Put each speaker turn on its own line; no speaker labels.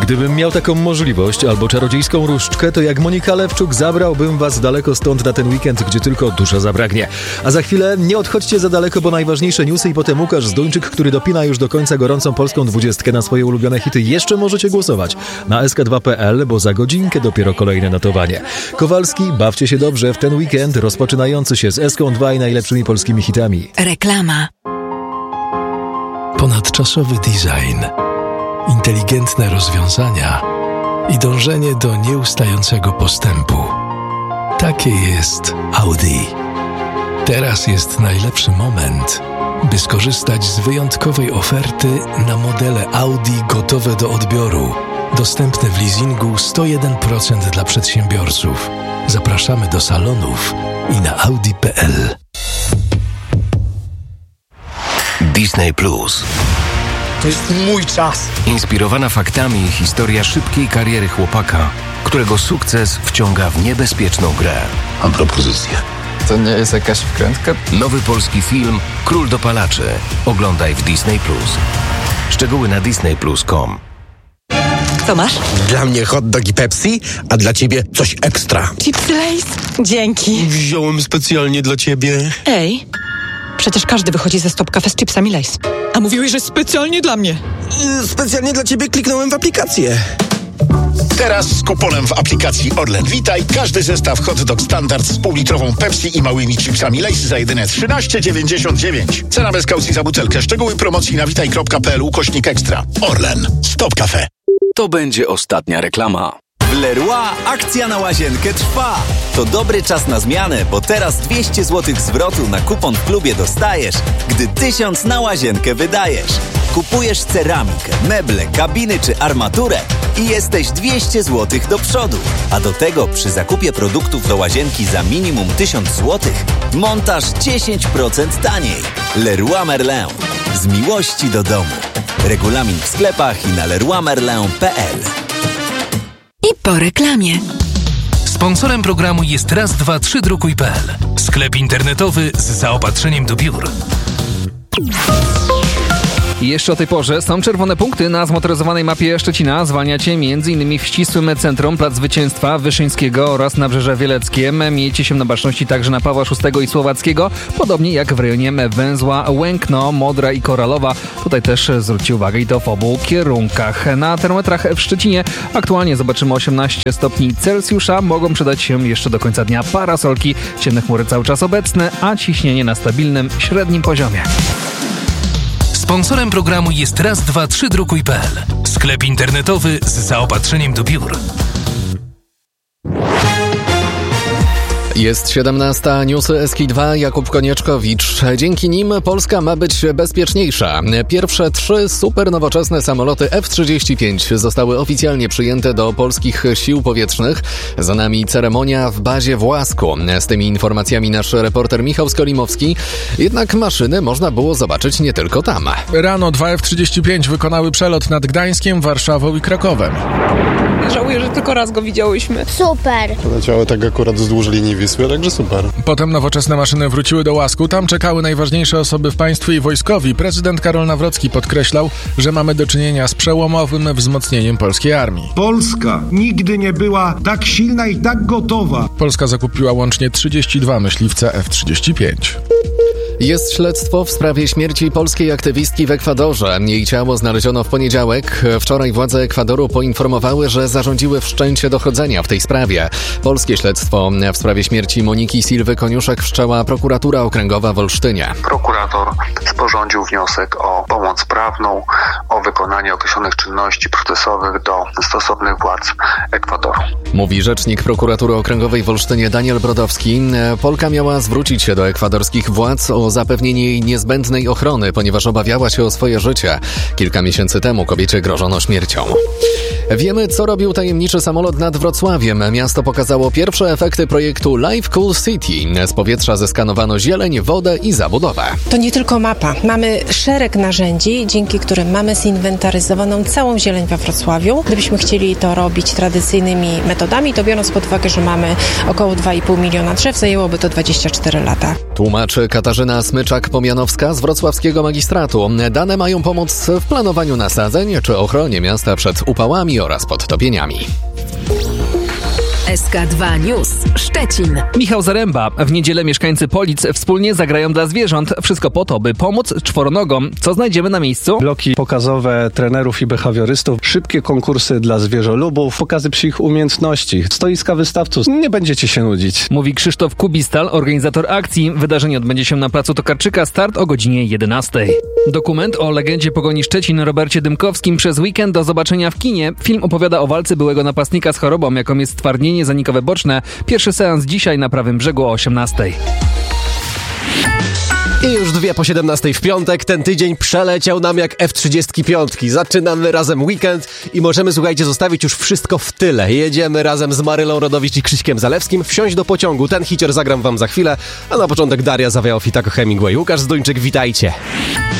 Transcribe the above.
Gdybym miał taką możliwość albo czarodziejską różdżkę, to jak Monika Lewczuk zabrałbym was daleko stąd na ten weekend, gdzie tylko dusza zapragnie. A za chwilę nie odchodźcie za daleko, bo najważniejsze newsy i potem Łukasz Zduńczyk, który dopina już do końca gorącą polską 20 na swoje ulubione hity. Jeszcze możecie głosować na sk2.pl, bo za godzinkę dopiero kolejne notowanie. Kowalski, bawcie się dobrze w ten weekend rozpoczynający się z Eską2 i najlepszymi polskimi hitami.
Reklama.
Ponadczasowy design, inteligentne rozwiązania i dążenie do nieustającego postępu. Takie jest Audi. Teraz jest najlepszy moment, by skorzystać z wyjątkowej oferty na modele Audi gotowe do odbioru. Dostępne w leasingu 101% dla przedsiębiorców. Zapraszamy do salonów i na audi.pl.
Disney Plus.
To jest mój czas.
Inspirowana faktami historia szybkiej kariery chłopaka, którego sukces wciąga w niebezpieczną grę.
Mam propozycję.
To nie jest jakaś wkrętka?
Nowy polski film Król dopalaczy. Oglądaj w Disney Plus. Szczegóły na disneyplus.com.
Co masz?
Dla mnie hot dog i Pepsi, a dla ciebie coś ekstra.
Chipsy Lay's? Dzięki.
Wziąłem specjalnie dla ciebie.
Ej, przecież każdy wychodzi ze Stop Cafe z chipsami Lay's. A mówiłeś, że specjalnie dla mnie.
Specjalnie dla ciebie kliknąłem w aplikację.
Teraz z kuponem w aplikacji Orlen Witaj każdy zestaw hot dog standard z półlitrową Pepsi i małymi chipsami Lay's za jedyne 13,99. Cena bez kaucji za butelkę. Szczegóły promocji na witaj.pl/ekstra. Orlen. Stop Cafe.
To będzie ostatnia reklama. W Leroy akcja na łazienkę trwa. To dobry czas na zmianę, bo teraz 200 zł zwrotu na kupon w klubie dostajesz, gdy 1000 na łazienkę wydajesz. Kupujesz ceramikę, meble, kabiny czy armaturę i jesteś 200 zł do przodu. A do tego przy zakupie produktów do łazienki za minimum 1000 zł montaż 10% taniej. Leroy Merlin. Z miłości do domu. Regulamin w sklepach i na leroymerlin.pl.
I po reklamie.
Sponsorem programu jest raz232.pl. Sklep internetowy z zaopatrzeniem do biur.
I jeszcze o tej porze są czerwone punkty na zmotoryzowanej mapie Szczecina. Zwalniacie m.in. w ścisłym centrum Plac Zwycięstwa Wyszyńskiego oraz Nabrzeże Wieleckie. Miejcie się na baczności także na Pawła VI i Słowackiego, podobnie jak w rejonie węzła Łękno, Modra i Koralowa. Tutaj też zwróćcie uwagę i to w obu kierunkach. Na termometrach w Szczecinie aktualnie zobaczymy 18 stopni Celsjusza. Mogą przydać się jeszcze do końca dnia parasolki. Ciemne chmury cały czas obecne, a ciśnienie na stabilnym, średnim poziomie.
Sponsorem programu jest raz232.pl. Sklep internetowy z zaopatrzeniem do biur.
Jest 17. Newsy Eski2, Jakub Konieczkowicz. Dzięki nim Polska ma być bezpieczniejsza. Pierwsze 3 super nowoczesne samoloty F-35 zostały oficjalnie przyjęte do polskich sił powietrznych. Za nami ceremonia w bazie w Łasku. Z tymi informacjami nasz reporter Michał Skolimowski. Jednak maszyny można było zobaczyć nie tylko tam.
Rano 2 F-35 wykonały przelot nad Gdańskiem, Warszawą i Krakowem.
Żałuję, że tylko raz go widziałyśmy.
Super!
Leciały tak akurat wzdłuż linii Wisły, także super.
Potem nowoczesne maszyny wróciły do Łasku. Tam czekały najważniejsze osoby w państwie i wojskowi. Prezydent Karol Nawrocki podkreślał, że mamy do czynienia z przełomowym wzmocnieniem polskiej armii.
Polska nigdy nie była tak silna i tak gotowa.
Polska zakupiła łącznie 32 myśliwce F-35.
Jest śledztwo w sprawie śmierci polskiej aktywistki w Ekwadorze. Jej ciało znaleziono w poniedziałek. Wczoraj władze Ekwadoru poinformowały, że zarządziły wszczęcie dochodzenia w tej sprawie. Polskie śledztwo w sprawie śmierci Moniki Silwy Koniuszek wszczęła prokuratura okręgowa w Olsztynie.
Prokurator sporządził wniosek o pomoc prawną, o wykonanie określonych czynności procesowych do stosownych władz Ekwadoru.
Mówi rzecznik prokuratury okręgowej w Olsztynie Daniel Brodowski. Polka miała zwrócić się do ekwadorskich władz o zapewnienie jej niezbędnej ochrony, ponieważ obawiała się o swoje życie. Kilka miesięcy temu kobiecie grożono śmiercią. Wiemy, co robił tajemniczy samolot nad Wrocławiem. Miasto pokazało pierwsze efekty projektu Live Cool City. Z powietrza zeskanowano zieleń, wodę i zabudowę.
To nie tylko mapa. Mamy szereg narzędzi, dzięki którym mamy zinwentaryzowaną całą zieleń we Wrocławiu. Gdybyśmy chcieli to robić tradycyjnymi metodami, to biorąc pod uwagę, że mamy około 2,5 miliona drzew, zajęłoby to 24 lata.
Tłumaczy Katarzyna Smyczak-Pomianowska z wrocławskiego magistratu. Dane mają pomóc w planowaniu nasadzeń czy ochronie miasta przed upałami pożarami oraz podtopieniami.
SK2 News Szczecin.
Michał Zaręba. W niedzielę mieszkańcy Polic wspólnie zagrają dla zwierząt. Wszystko po to, by pomóc czworonogom. Co znajdziemy na miejscu?
Bloki pokazowe trenerów i behawiorystów, szybkie konkursy dla zwierzolubów, pokazy psich umiejętności, stoiska wystawców. Nie będziecie się nudzić.
Mówi Krzysztof Kubistal, organizator akcji. Wydarzenie odbędzie się na placu Tokarczyka. Start o godzinie 11. Dokument o legendzie Pogoni Szczecin Robercie Dymkowskim przez weekend do zobaczenia w kinie. Film opowiada o walce byłego napastnika z chorobą, jaką jest stwardnienie zanikowe boczne. Pierwszy seans dzisiaj na prawym brzegu o 18.
I już 2:17 w piątek. Ten tydzień przeleciał nam jak F-35. Zaczynamy razem weekend i możemy, słuchajcie, zostawić już wszystko w tyle. Jedziemy razem z Marylą Rodowicz i Krzyśkiem Zalewskim. Wsiąść do pociągu. Ten hicior zagram wam za chwilę. A na początek Daria Zawiałow i Taco Hemingway. Łukasz Zduńczyk, witajcie.